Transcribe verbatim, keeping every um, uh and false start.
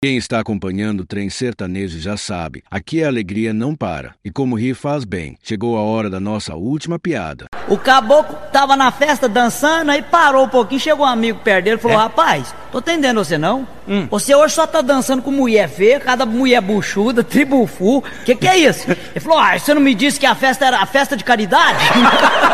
Quem está acompanhando o trem sertanejo já sabe, aqui a alegria não para. E como rir faz bem, chegou a hora da nossa última piada. O caboclo tava na festa dançando, aí parou um pouquinho, chegou um amigo perto dele e falou, é? rapaz, tô entendendo você não? Hum. Você hoje só tá dançando com mulher feia, cada mulher buchuda, tribufu, que que é isso? Ele falou, ah, você não me disse que a festa era a festa de caridade?